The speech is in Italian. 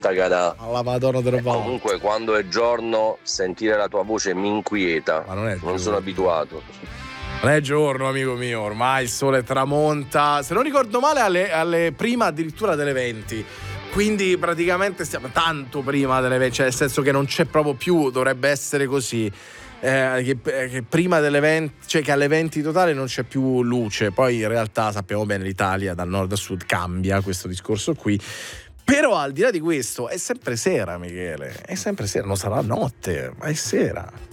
Tagada. Alla Madonna del Val. Comunque quando è giorno sentire la tua voce mi inquieta. Ma non sono abituato. Non è giorno, amico mio, ormai il sole tramonta, se non ricordo male, alle prima addirittura delle 20. Quindi praticamente stiamo tanto prima delle 20, cioè nel senso che non c'è proprio più, dovrebbe essere così. Che prima delle 20, cioè che alle 20 totale non c'è più luce. Poi in realtà sappiamo bene l'Italia dal nord a sud cambia questo discorso qui. Però al di là di questo è sempre sera, Michele, è sempre sera, non sarà notte, ma è sera.